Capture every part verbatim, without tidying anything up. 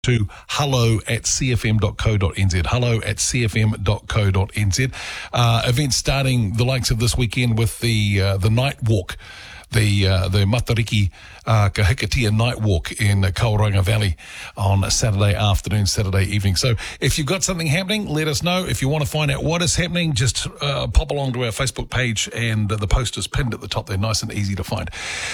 to hello at c f m dot co dot n z. Hello at c f m dot co dot n z. Uh, events starting the likes of this weekend with the uh, the night walk, the uh, the Matariki uh, Kahikatea night walk in Kauranga Valley on Saturday afternoon, Saturday evening. So if you've got something happening, let us know. If you want to find out what is happening, just uh, pop along to our Facebook page, and uh, the post is pinned at the top there, nice and easy to find.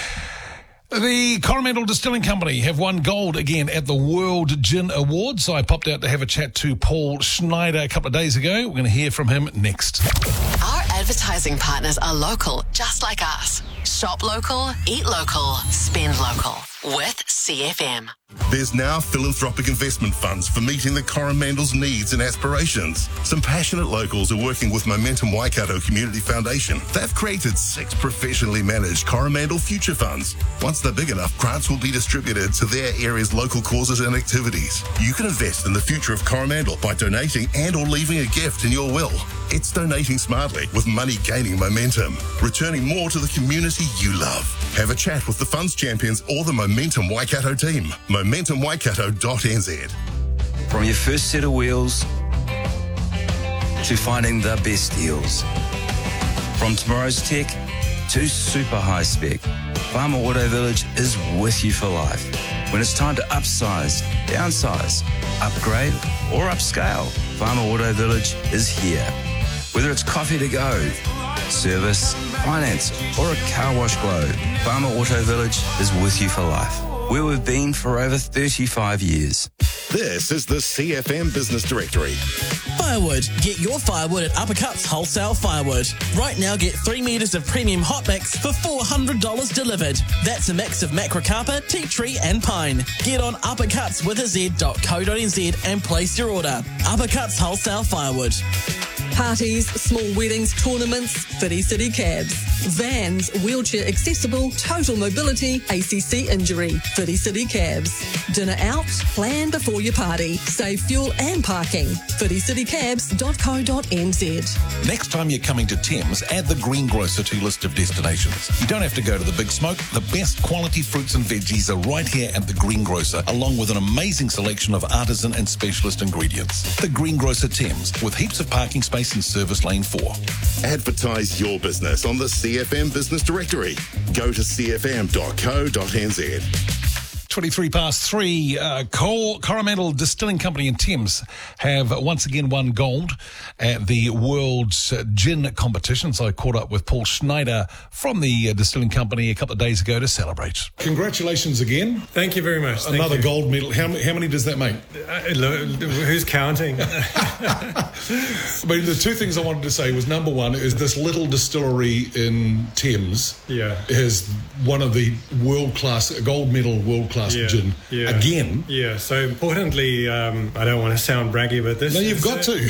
The Coromandel Distilling Company have won gold again at the World Gin Awards. I popped out to have a chat to Paul Schneider a couple of days ago. We're going to hear from him next. Our advertising partners are local, just like us. Shop local, eat local, spend local with C F M. There's now philanthropic investment funds for meeting the Coromandel's needs and aspirations. Some passionate locals are working with Momentum Waikato Community Foundation. They've created six professionally managed Coromandel future funds. Once they're big enough, grants will be distributed to their area's local causes and activities. You can invest in the future of Coromandel by donating and or leaving a gift in your will. It's donating smartly with money gaining momentum, returning more to the community you love. Have a chat with the funds champions or the Momentum Waikato team. momentum waikato dot n z. From your first set of wheels to finding the best deals. From tomorrow's tech to super high spec, Farmer Auto Village is with you for life. When it's time to upsize, downsize, upgrade or upscale, Farmer Auto Village is here. Whether it's coffee to go, service, finance or a car wash glow, Farmer Auto Village is with you for life. Where we've been for over thirty-five years. This is the C F M Business Directory. Firewood. Get your firewood at Uppercuts Wholesale Firewood. Right now, get three metres of premium hot mix for four hundred dollars delivered. That's a mix of macrocarpa, tea tree and pine. Get on uppercuts with a z dot co dot n z and place your order. Uppercuts Wholesale Firewood. Parties, small weddings, tournaments, Whiti City Cabs. Vans, wheelchair accessible, total mobility, A C C injury, Whiti City Cabs. Dinner out? Plan before your party. Save fuel and parking. whiti city cabs dot co dot n z. Next time you're coming to Thames, add the Greengrocer to your list of destinations. You don't have to go to the big smoke. The best quality fruits and veggies are right here at the Greengrocer, along with an amazing selection of artisan and specialist ingredients. The Greengrocer Thames, with heaps of parking space in service lane four. Advertise your business on the C F M Business Directory. Go to c f m dot co dot n z. twenty-three past three, uh, Cor- Coromandel Distilling Company in Thames have once again won gold at the World's uh, Gin Competitions. I caught up with Paul Schneider from the uh, Distilling Company a couple of days ago to celebrate. Congratulations again. Thank you very much. Thank Another you. gold medal. How, how many does that make? Uh, who's counting? I mean, the two things I wanted to say was, number one, is this little distillery in Thames yeah. is one of the world-class, gold medal world-class yeah. gin. Yeah. Again. Yeah, so importantly, um, I don't want to sound braggy, but this No, you've is, got to.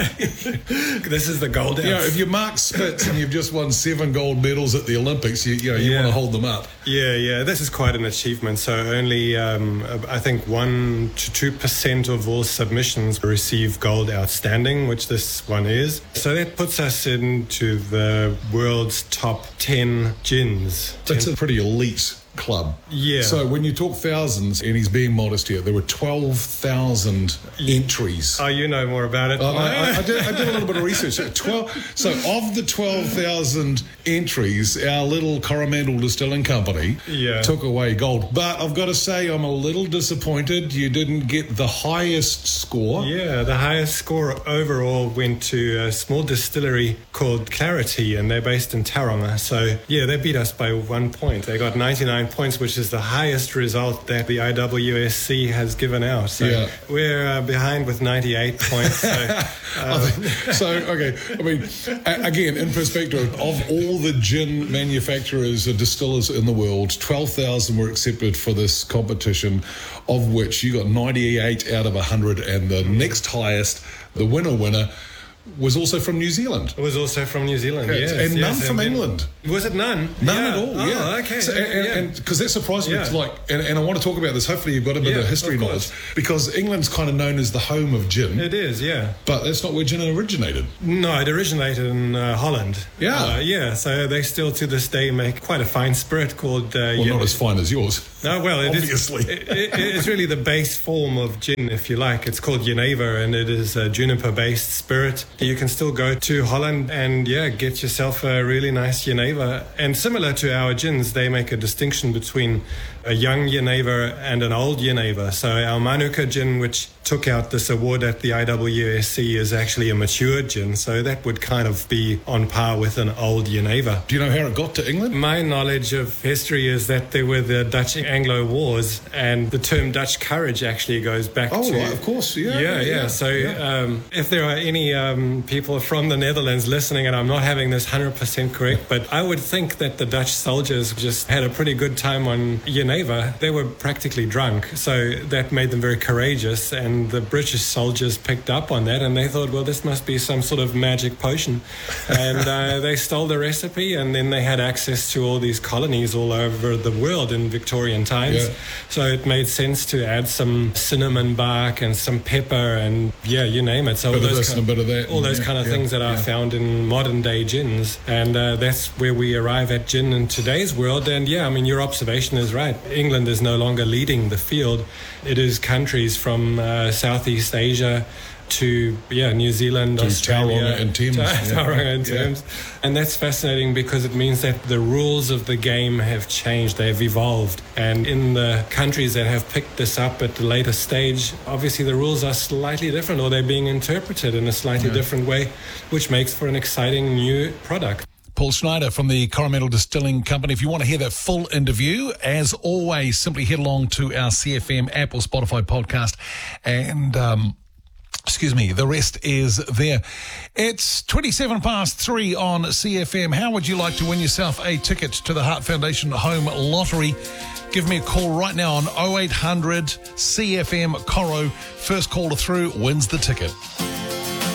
This is the gold. You know, if you're Mark Spitz and you've just won seven gold medals at the Olympics, you, you know, you yeah. want to hold them up. Yeah, yeah, this is quite an achievement. So only, um, I think, one to two percent of all submissions receive gold outstanding, which this one is. So that puts us into the world's top ten gins. That's a pretty elite club. Yeah. So when you talk thousands, and he's being modest here, there were twelve thousand entries. Oh, you know more about it. Uh, I, I, I, did, I did a little bit of research. twelve So of the twelve thousand entries, our little Coromandel Distilling Company yeah. took away gold. But I've got to say, I'm a little disappointed you didn't get the highest score. Yeah, the highest score overall went to a small distillery called Clarity, and they're based in Tauranga. So, yeah, they beat us by one point. They got ninety-nine points, which is the highest result that the I W S C has given out. So yeah. we're uh, behind with ninety-eight points. So, um, so, okay, I mean, a- again, in perspective, of all the gin manufacturers or distillers in the world, twelve thousand were accepted for this competition, of which you got ninety-eight out of one hundred, and the next highest, the winner winner, was also from New Zealand. It was also from New Zealand, yes. And yes, none and from then, England. Was it none? None yeah. at all, oh, yeah. okay. So, and because yeah. that surprised me, yeah. like, and, and I want to talk about this. Hopefully you've got a bit yeah, of history of knowledge, because England's kind of known as the home of gin. It is, yeah. But that's not where gin originated. No, it originated in uh, Holland. Yeah. Uh, yeah, so they still to this day make quite a fine spirit called... Uh, well, Ye- not as fine as yours. No, well, it Obviously. is, it, it, it's really the base form of gin, if you like. It's called Genever, and it is a juniper-based spirit. You can still go to Holland and, yeah, get yourself a really nice Genever. And similar to our gins, they make a distinction between a young Genever and an old Genever. So our Manuka gin, which took out this award at the I W S C, is actually a mature gin. So that would kind of be on par with an old Genever. Do you know how it got to England? My knowledge of history is that there were the Dutch Anglo Wars, and the term Dutch courage actually goes back Oh, to... right, of course, yeah. Yeah, yeah. yeah, So yeah. Um, if there are any um, people from the Netherlands listening, and I'm not having this one hundred percent correct, but I would think that the Dutch soldiers just had a pretty good time on Geneva. They were practically drunk, so that made them very courageous, and the British soldiers picked up on that, and they thought, well, this must be some sort of magic potion. And uh, they stole the recipe, and then they had access to all these colonies all over the world in Victorian times. Yeah. So it made sense to add some cinnamon bark and some pepper and, yeah, you name it. So Bit all of those this kind, and a bit of that. all those Yeah, kind of yeah, things that are yeah. found in modern day gins. And uh, that's where we arrive at gin in today's world. And yeah, I mean, your observation is right. England is no longer leading the field. It is countries from uh, Southeast Asia to yeah New Zealand, To Australia, Tauranga and Thames, to- yeah. Tauranga and Yeah. Thames. And that's fascinating because it means that the rules of the game have changed, they've evolved. And in the countries that have picked this up at the later stage, obviously the rules are slightly different, or they're being interpreted in a slightly different way, which makes for an exciting new product. Paul Schneider from the Coromandel Distilling Company. If you want to hear that full interview, as always, simply head along to our C F M app or Spotify podcast, and um, excuse me, the rest is there. It's twenty-seven past three on C F M. How would you like to win yourself a ticket to the Heart Foundation Home Lottery? Give me a call right now on oh eight hundred C F M Coro. First caller through wins the ticket.